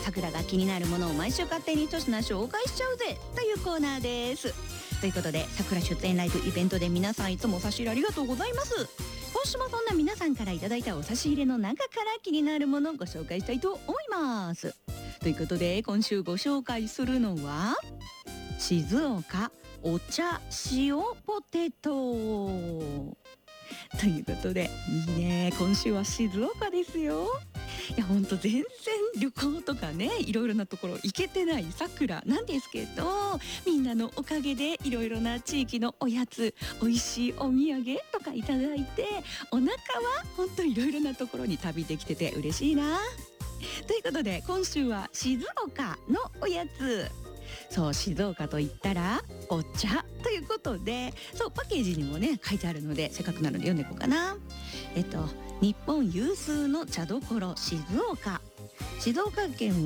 桜が気になるものを毎週勝手に一品紹介しちゃうぜというコーナーです。ということで、桜出演ライブイベントで皆さんいつも差し入れありがとうございます。今週もそんな皆さんからいただいたお差し入れの中から気になるものをご紹介したいと思います。ということで、今週ご紹介するのは静岡お茶塩ポテトということで、いいね、今週は静岡ですよ。いやほんと全然旅行とかね、いろいろなところ行けてないさくらなんですけど、みんなのおかげでいろいろな地域のおやつ、美味しいお土産とかいただいて、お腹はほんといろいろなところに旅できてて嬉しいな。ということで、今週は静岡のおやつ。そう、静岡と言ったらお茶ということで、そうパッケージにもね書いてあるので、せっかくなので読んでいこうかな。日本有数の茶どころ静岡。静岡県